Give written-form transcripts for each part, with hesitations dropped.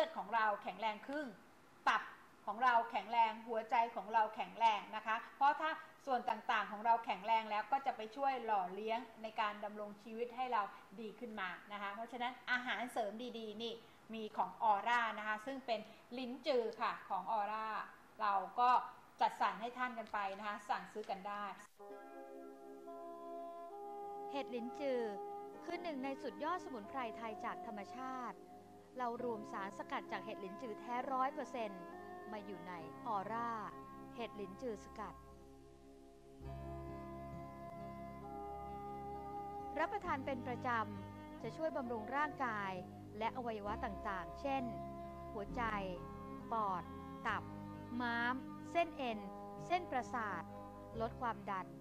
อดของเราแข็งแรงขึ้นตับของเราแข็งแรงหัวใจของเราแข็งแรงนะคะเพราะถ้าส่วนต่างๆของเราแข็งแรงแล้วก็จะไปช่วยหล่อเลี้ยงในการดำรงชีวิตให้เราดีขึ้นมานะคะเพราะฉะนั้นอาหารเสริมดีๆนี่มีของออร่านะคะซึ่งเป็นลิ้นจือค่ะของออร่าเราก็จัดสรรให้ท่านกันไปนะคะสั่งซื้อกันได้เห็ดลิ้นจือคือหนึ่งในสุดยอดสมุนไพรไทยจากธรรมชาติเรารวมสารสกัดจากเห็ดลิ้นจือแท้ 100% มาอยู่ในออร่าเห็ดลิ้นจือสกัดรับประทานเป็นประจำจะช่วยบำรุงร่างกายและอวัยวะต่างๆเช่นหัวใจปอดตับม้ามเส้นเอ็นเส้นประสาทลดความดัน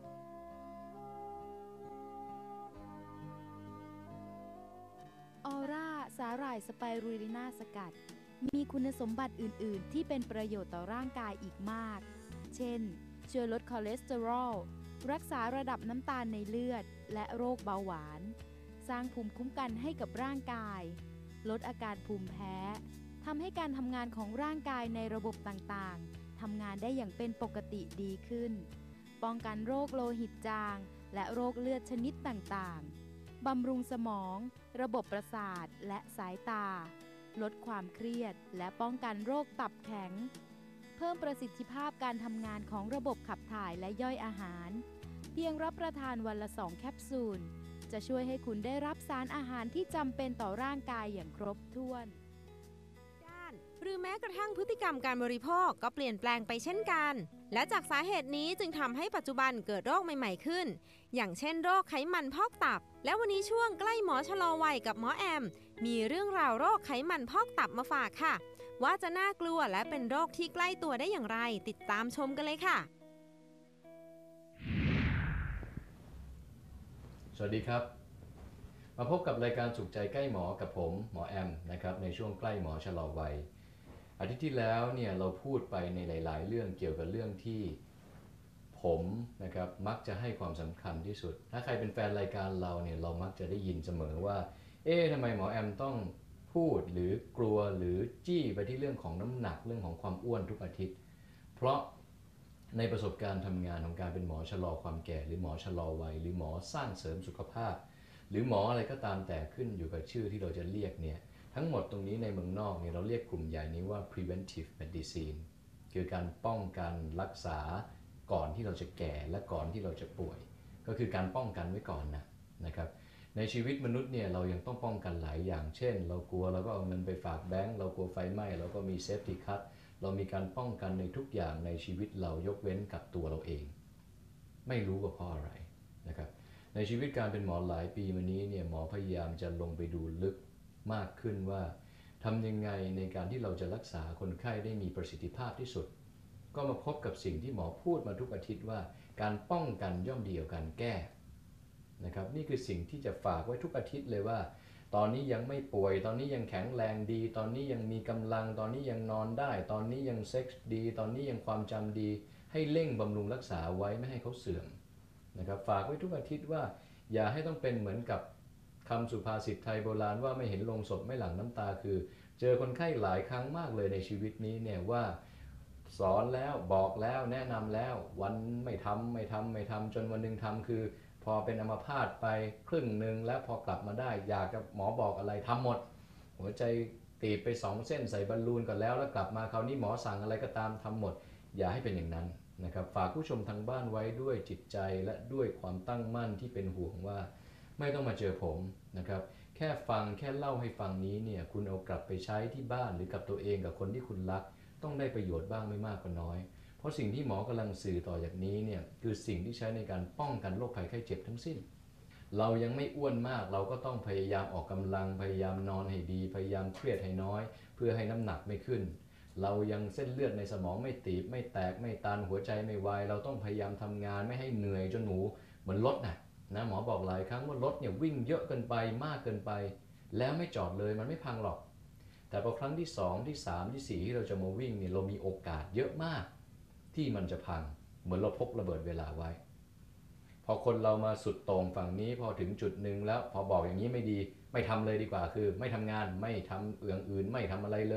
ออร่าสาหร่ายสไปรูลิน่าสกัดมีคุณสมบัติอื่นๆที่เป็นประโยชน์ต่อร่างกายอีกมากเช่นช่วยลดคอเลสเตอรอลรักษาระดับน้ำตาลในเลือดและโรคเบาหวานสร้างภูมิคุ้มกันให้กับร่างกายลดอาการภูมิแพ้ทำให้การทำงานของร่างกายในระบบต่างๆทำงานได้อย่างเป็นปกติดีขึ้นป้องกันโรคโลหิตจางและโรคเลือดชนิดต่างๆบำรุงสมองระบบประสาทและสายตาลดความเครียดและป้องกันโรคตับแข็งเพิ่มประสิทธิภาพการทำงานของระบบขับถ่ายและย่อยอาหารเพียงรับประทานวันละ2แคปซูลจะช่วยให้คุณได้รับสารอาหารที่จำเป็นต่อร่างกายอย่างครบถ้วนหรือแม้กระทั่งพฤติกรรมการบริโภคก็เปลี่ยนแปลงไปเช่นกันและจากสาเหตุนี้จึงทำให้ปัจจุบันเกิดโรคใหม่ๆขึ้นอย่างเช่นโรคไขมันพอกตับและวันนี้ช่วงใกล้หมอชะลอวัยกับหมอแอมมีเรื่องราวโรคไขมันพอกตับมาฝากค่ะว่าจะน่ากลัวและเป็นโรคที่ใกล้ตัวได้อย่างไรติดตามชมกันเลยค่ะสวัสดีครับมาพบกับรายการสุขใจใกล้หมอกับผมหมอแอมนะครับในช่วงใกล้หมอชะลอวัยอาทิตย์ที่แล้วเนี่ยเราพูดไปในหลายๆเรื่องเกี่ยวกับเรื่องที่ผมนะครับมักจะให้ความสำคัญที่สุดถ้าใครเป็นแฟนรายการเราเนี่ยเรามักจะได้ยินเสมอว่าทำไมหมอแอมต้องพูดหรือกลัวหรือจี้ไปที่เรื่องของน้ำหนักเรื่องของความอ้วนทุกอาทิตย์เพราะในประสบการณ์ทำงานของการเป็นหมอชะลอความแก่หรือหมอชะลอวัยหรือหมอสร้างเสริมสุขภาพหรือหมออะไรก็ตามแต่ขึ้นอยู่กับชื่อที่เราจะเรียกเนี่ยทั้งหมดตรงนี้ในเมืองนอกเนี่ยเราเรียกกลุ่มใหญ่นี้ว่า preventive medicine คือการป้องกันรักษาก่อนที่เราจะแก่และก่อนที่เราจะป่วยก็คือการป้องกันไว้ก่อนนะครับในชีวิตมนุษย์เนี่ยเรายังต้องป้องกันหลายอย่างเช่นเรากลัวเราก็เอาเงินไปฝากแบงก์เรากลัวไฟไหม้เราก็มีเซฟตี้คัทเรามีการป้องกันในทุกอย่างในชีวิตเรายกเว้นกับตัวเราเองไม่รู้ว่าเพราะอะไรนะครับในชีวิตการเป็นหมอหลายปีมานี้เนี่ยหมอพยายามจะลงไปดูลึกมากขึ้นว่าทำยังไงในการที่เราจะรักษาคนไข้ได้มีประสิทธิภาพที่สุดก็มาพบกับสิ่งที่หมอพูดมาทุกอาทิตย์ว่าการป้องกันย่อมดีกว่าการแก้นะครับนี่คือสิ่งที่จะฝากไว้ทุกอาทิตย์เลยว่าตอนนี้ยังไม่ป่วยตอนนี้ยังแข็งแรงดีตอนนี้ยังมีกำลังตอนนี้ยังนอนได้ตอนนี้ยังเซ็กส์ดีตอนนี้ยังความจำดีให้เร่งบำรุงรักษาไว้ไม่ให้เขาเสื่อมนะครับฝากไว้ทุกอาทิตย์ว่าอย่าให้ต้องเป็นเหมือนกับคำสุภาษิตไทยโบราณว่าไม่เห็นโลงศพไม่หลั่งน้ำตาคือเจอคนไข้หลายครั้งมากเลยในชีวิตนี้เนี่ยว่าสอนแล้วบอกแล้วแนะนำแล้ววันไม่ทำจนวันหนึ่งทำคือพอเป็นอัมพาตไปครึ่งหนึ่งแล้วพอกลับมาได้อยากจะหมอบอกอะไรทำหมดหัวใจตีบไป2 เส้นใส่บอลลูนก่อนแล้วกลับมาคราวนี้หมอสั่งอะไรก็ตามทำหมดอย่าให้เป็นอย่างนั้นนะครับฝากผู้ชมทางบ้านไว้ด้วยจิตใจและด้วยความตั้งมั่นที่เป็นห่วงว่าไม่ต้องมาเจอผมนะครับแค่ฟังแค่เล่าให้ฟังนี้เนี่ยคุณเอากลับไปใช้ที่บ้านหรือกับตัวเองกับคนที่คุณรักต้องได้ประโยชน์บ้างไม่มากก็น้อยเพราะสิ่งที่หมอกำลังสื่อต่อจากนี้เนี่ยคือสิ่งที่ใช้ในการป้องกันโรคภัยไข้เจ็บทั้งสิ้นเรายังไม่อ้วนมากเราก็ต้องพยายามออกกำลังพยายามนอนให้ดีพยายามเครียดให้น้อยเพื่อให้น้ำหนักไม่ขึ้นเรายังเส้นเลือดในสมองไม่ตีบไม่แตกไม่ตันหัวใจไม่วายเราต้องพยายามทำงานไม่ให้เหนื่อยจนเหมือนรถนะหมอบอกหลายครั้งว่ารถเนี่ยวิ่งเยอะเกินไปมากเกินไปแล้วไม่จอดเลยมันไม่พังหรอกแต่พอครั้งที่2ที่3ที่4ที่เราจะมาวิ่งเนี่ยเรามีโอกาสเยอะมากที่มันจะพังเหมือนเราพกระเบิดเวลาไว้พอคนเรามาสุดโต่งฝั่งนี้พอถึงจุดหนึ่งแล้วพอบอกอย่างนี้ไม่ดีไม่ทำเลยดีกว่าคือไม่ทำงานไม่ทำอย่างอื่นไม่ทำอะไรเลย